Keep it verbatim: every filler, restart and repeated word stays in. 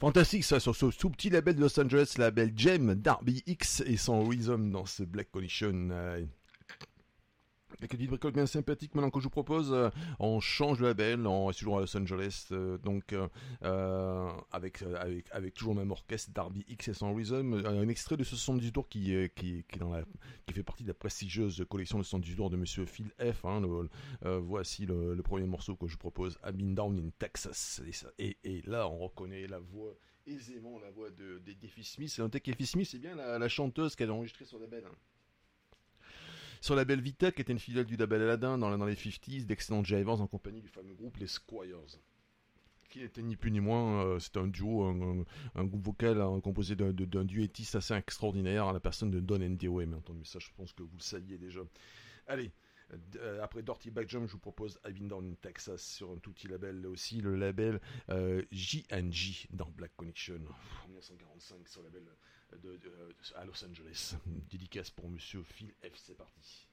Fantastique ça, sur ce tout petit label de Los Angeles, label Jem, Darby X et son Rhythm dans ce Black Connection. Euh, avec une petite bricole bien sympathique maintenant que je vous propose, euh, on change de label, on est toujours à Los Angeles, euh, donc euh, euh, avec, avec avec toujours le même orchestre, Darby X et son Rhythm, un extrait de ce soixante-dix tours qui, euh, qui, qui, est dans la, qui fait partie de la prestigieuse collection de soixante-dix tours de Monsieur Phil F. Hein, le, euh, voici le, le premier morceau que je propose, I've Been Down in Texas, et, ça, et, et là on reconnaît la voix, aisément la voix de, de d'Effie Smith. C'est un qu'Effie Smith, c'est bien la, la chanteuse qu'elle a enregistrée sur le label. Hein. Sur la label Vita, qui était une filiale du label Aladdin dans, dans les cinquantaines, d'excellentes jivers en compagnie du fameux groupe les Squires, qui n'était ni plus ni moins, euh, c'était un duo, un, un, un groupe vocal hein, composé d'un, d'un duettiste assez extraordinaire, à la personne de Don N D O M, bien entendu, mais ça je pense que vous le saviez déjà. Allez, euh, après Dirty Back Jump, je vous propose I've Been Down in Texas sur un tout petit label aussi, le label euh, J and J dans Black Connection, en dix-neuf cent quarante-cinq sur le label de, de, de, à Los Angeles. Dédicace pour Monsieur Phil F, c'est parti.